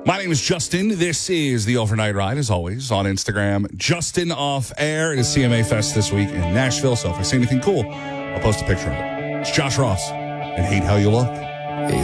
My name is Justin. This is the Overnight Ride, as always, on Instagram. Justin Off Air. It is CMA Fest this week in Nashville, so if I see anything cool, I'll post a picture of it. It's Josh Ross, and Hate How You Look.